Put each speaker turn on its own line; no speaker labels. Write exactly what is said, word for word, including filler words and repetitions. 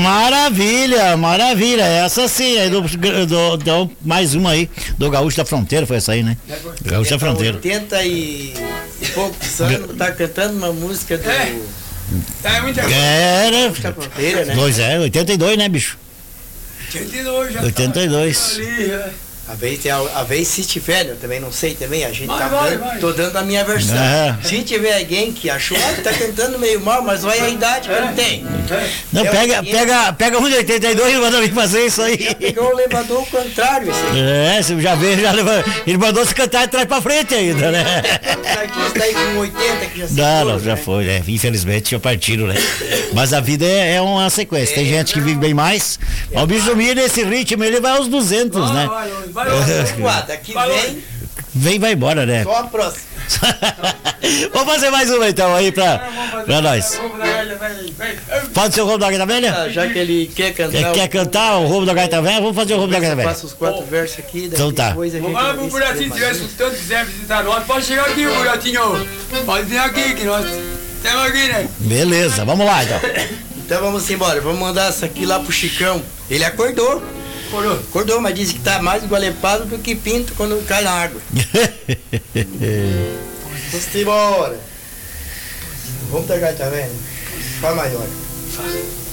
Maravilha, maravilha. Essa sim, aí do, do, do, mais uma aí, do Gaúcho da Fronteira, foi essa aí, né? Do Gaúcho da Fronteira.
oitenta e poucos anos, tá cantando uma música do...
É. É muita coisa.
Era.
Da Fronteira, né?
Pois é, oitenta e dois, né, bicho?
oitenta e dois já.
oitenta e dois.
Tá ali, é.
A vez, a, a vez se tiver, eu também não sei também, a gente
Vai,
tá
vai,
dando,
vai.
tô dando a minha versão.
É.
Se tiver alguém que achou ah, que tá cantando meio mal, mas olha a idade que
É.
ele tem.
Não,
É
pega,
o
pega, pega um de oitenta e dois e manda vir fazer isso aí.
Pegou o elevador ao contrário, esse aqui.
É, você já vê, já leva, ele mandou se cantar de trás pra frente ainda, né?
Aqui está aí com oitenta que já se
Não,
foi,
não, já
né?
foi, né? Infelizmente já partiram, né? Mas a vida é, é uma sequência. Tem gente que vive bem mais. Mas o bicho do milho, nesse ritmo, ele vai aos duzentos, né?
Vai, vai, vai, vai.
Vamos lá, daqui
Vai,
vem
Vem e vai embora, né?
só a próxima.
Vamos fazer mais uma então aí pra, pra nós. Pode ser o roubo da Gaita Velha?
Ah, já que ele quer cantar.
Quer, quer cantar o roubo da Gaita Velha? Vamos fazer o roubo da Gaita Velha.
Passa os quatro versos aqui, daí
Então tá.
depois a gente.
Vamos lá
vai
pro
ver se
Buratinho,
tem
se estiver
mais.
escutando, quiser visitar nós, pode chegar aqui, Buratinho. Pode vir aqui, que nós temos aqui, né?
Beleza, vamos lá então.
Então vamos embora, vamos mandar essa aqui lá pro Chicão. Ele acordou.
Acordou.
Acordou, mas disse que tá mais gualepado do que pinto quando cai na água. Vamos embora. Vamos pegar, tá vendo? Fala maior.